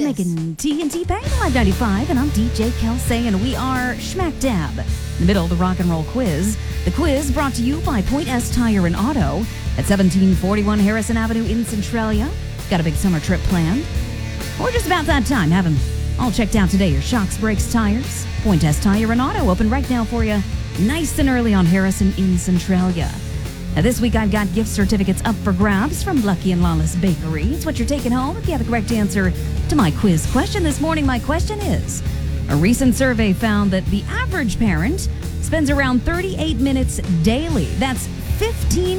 making TNT Bang Live 95, and I'm DJ Kelsey, and we are smack dab in the middle of the rock and roll quiz. The quiz brought to you by Point S Tire and Auto at 1741 Harrison Avenue in Centralia. Got a big summer trip planned? We're just about that time, having all checked out today. Your shocks, brakes, tires. Point S Tire and Auto open right now for you, nice and early on Harrison in Centralia. Now, this week I've got gift certificates up for grabs from Lucky and Lawless Bakery. It's what you're taking home if you have the correct answer to my quiz question this morning. My question is, a recent survey found that the average parent spends around 38 minutes daily. That's 15